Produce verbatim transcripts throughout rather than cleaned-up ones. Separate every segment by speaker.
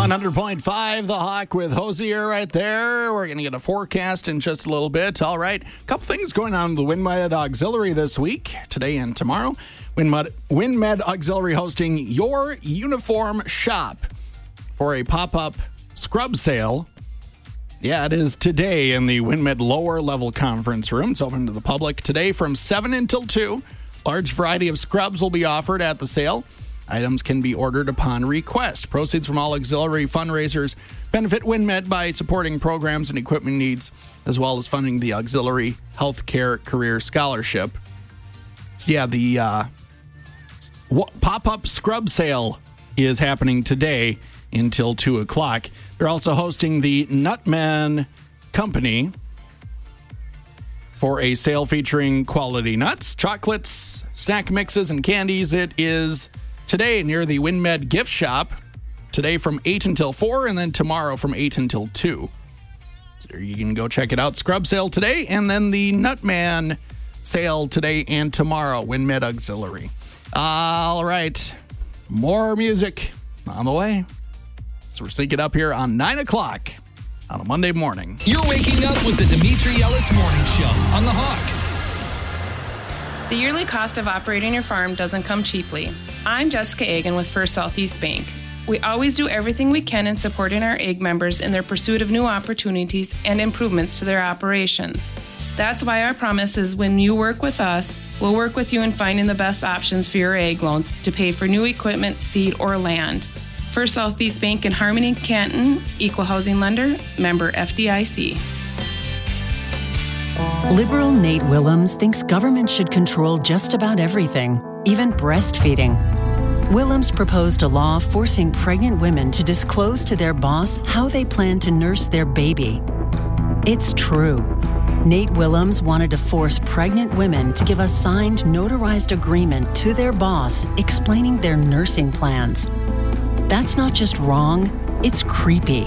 Speaker 1: one hundred point five The Hawk with Hosier right there. We're going to get a forecast in just a little bit. All right. A couple things going on in the WinMed Auxiliary this week, today and tomorrow. WinMed, WinMed Auxiliary hosting your uniform shop for a pop-up scrub sale. Yeah, it is today in the WinMed lower level conference room. It's open to the public today from seven until two. Large variety of scrubs will be offered at the sale. Items can be ordered upon request. Proceeds from all auxiliary fundraisers benefit WinMed by supporting programs and equipment needs, as well as funding the Auxiliary Healthcare Career Scholarship. So yeah, the uh, pop-up scrub sale is happening today until two o'clock. They're also hosting the Nutman Company for a sale featuring quality nuts, chocolates, snack mixes, and candies. It is today near the WinMed gift shop, today from eight until four, and then tomorrow from eight until two. So you can go check it out. Scrub sale today, and then the Nutman sale today and tomorrow, WinMed Auxiliary. All right, more music on the way. So we're syncing up here on nine o'clock on a Monday morning.
Speaker 2: You're waking up with the Dimitri Ellis Morning Show on The Hawk.
Speaker 3: The yearly cost of operating your farm doesn't come cheaply. I'm Jessica Agan with First Southeast Bank. We always do everything we can in supporting our A G members in their pursuit of new opportunities and improvements to their operations. That's why our promise is when you work with us, we'll work with you in finding the best options for your A G loans to pay for new equipment, seed, or land. First Southeast Bank in Harmony, Canton, Equal Housing Lender, member F D I C.
Speaker 4: Liberal Nate Willems thinks government should control just about everything, even breastfeeding. Willems proposed a law forcing pregnant women to disclose to their boss how they plan to nurse their baby. It's true. Nate Willems wanted to force pregnant women to give a signed, notarized agreement to their boss explaining their nursing plans. That's not just wrong, it's creepy.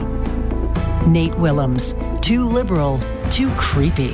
Speaker 4: Nate Willems, too liberal, too creepy.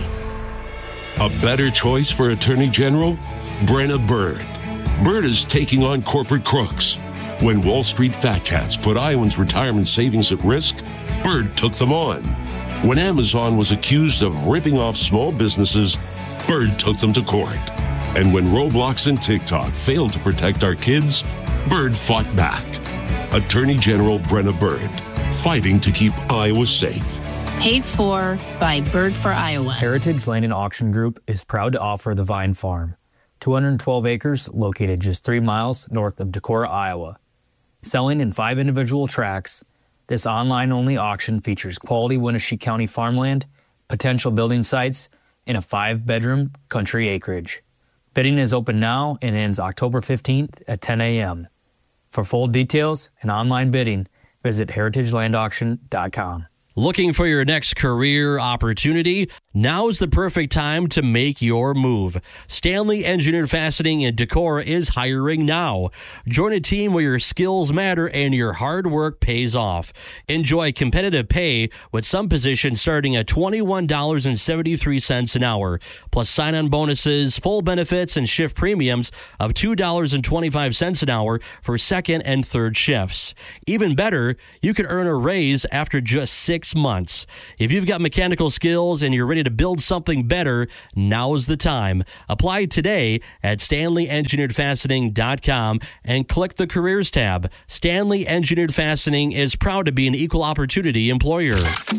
Speaker 5: A better choice for Attorney General? Brenna Bird. Bird is taking on corporate crooks. When Wall Street fat cats put Iowans' retirement savings at risk, Bird took them on. When Amazon was accused of ripping off small businesses, Bird took them to court. And when Roblox and TikTok failed to protect our kids, Bird fought back. Attorney General Brenna Bird, fighting to keep Iowa safe.
Speaker 6: Paid for by Bird for Iowa.
Speaker 7: Heritage Land and Auction Group is proud to offer the Vine Farm, two hundred twelve acres located just three miles north of Decorah, Iowa. Selling in five individual tracts, this online-only auction features quality Winnebago County farmland, potential building sites, and a five-bedroom country acreage. Bidding is open now and ends October fifteenth at ten a.m. For full details and online bidding, visit heritage land auction dot com.
Speaker 8: Looking for your next career opportunity? Now is the perfect time to make your move. Stanley Engineered Fastening in Decorah is hiring now. Join a team where your skills matter and your hard work pays off. Enjoy competitive pay with some positions starting at twenty-one dollars and seventy-three cents an hour, plus sign-on bonuses, full benefits, and shift premiums of two dollars and twenty-five cents an hour for second and third shifts. Even better, you can earn a raise after just six months. If you've got mechanical skills and you're ready to build something better, now is the time. Apply today at stanley engineered fastening dot com and click the Careers tab. Stanley Engineered Fastening is proud to be an equal opportunity employer.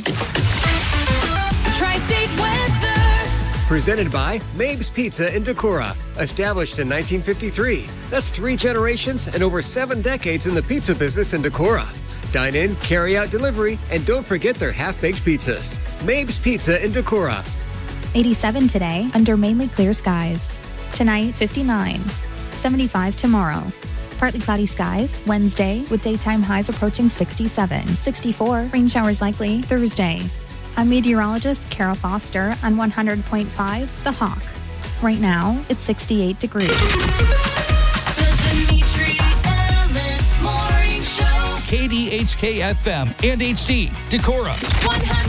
Speaker 9: Tri-State weather.
Speaker 10: Presented by Mabe's Pizza in Decorah. Established in nineteen fifty-three. That's three generations and over seven decades in the pizza business in Decorah. Dine in, carry out delivery, and don't forget their half-baked pizzas. Mabe's Pizza in Decorah.
Speaker 11: eighty-seven today under mainly clear skies. Tonight, fifty-nine. seventy-five tomorrow. Partly cloudy skies Wednesday with daytime highs approaching sixty-seven. sixty-four, rain showers likely Thursday. I'm meteorologist Carol Foster on one hundred point five The Hawk. Right now, it's sixty-eight degrees.
Speaker 9: The Dimitri Ellis Morning Show.
Speaker 2: K D H K F M and H D, Decorah.